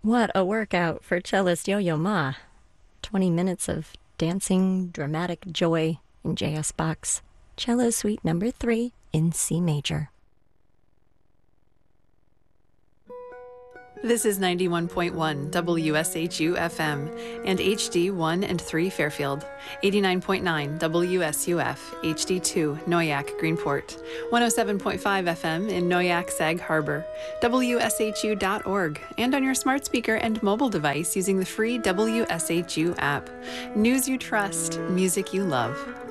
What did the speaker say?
What a workout for cellist Yo-Yo Ma. 20 minutes of dancing, dramatic joy in J.S. Bach's Cello Suite Number 3 in C major. This is 91.1 WSHU FM and HD 1 and 3 Fairfield, 89.9 WSUF HD 2 Noyak Greenport, 107.5 FM in Noyak Sag Harbor, WSHU.org, and on your smart speaker and mobile device using the free WSHU app. News you trust, music you love.